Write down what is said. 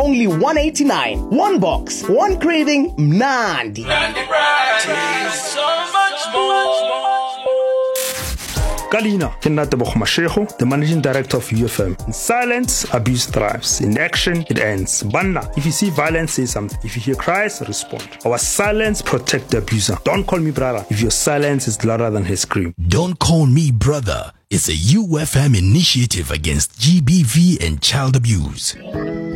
only 189. One box, one craving, mnandi. So much more. Kalina, Kenateboch Mashego, the managing director of UFM. In silence, abuse thrives. In action, it ends. Banna, if you see violence, say something. If you hear cries, respond. Our silence protect the abuser. Don't call me brother if your silence is louder than his scream. Don't Call Me Brother is a UFM initiative against GBV and child abuse.